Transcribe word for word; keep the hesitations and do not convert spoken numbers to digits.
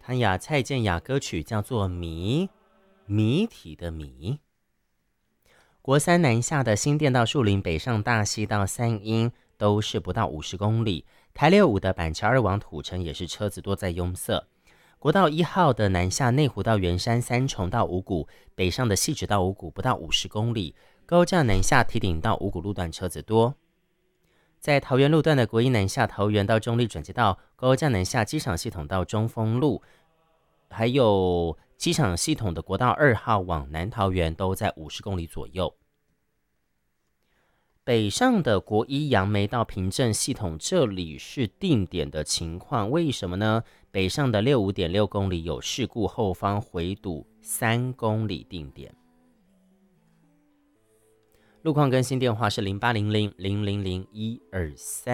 谭雅、蔡健雅歌曲叫做《谜》，谜题的谜。国三南下的新店到树林，北上大溪到三英都是不到五十公里。台六五的板桥二往土城也是车子多在拥塞。国道一号的南下内湖到圆山，三重到五股，北上的汐止到五股不到五十公里。高架南下堤顶到五股路段车子多。在桃园路段的国一南下桃园到中立转接道，高架南下机场系统到中丰路，还有机场系统的国道二号往南桃园都在五十公里左右。北上的国一杨梅到平镇系统，这里是定点的情况，为什么呢？北上的六五点六公里有事故，后方回堵三公里定点。路况更新电话是零八零零零零零一二三。